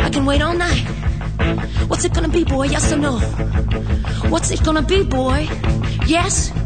I can wait all night. What's it gonna be, boy? Yes or no? What's it gonna be, boy? Yes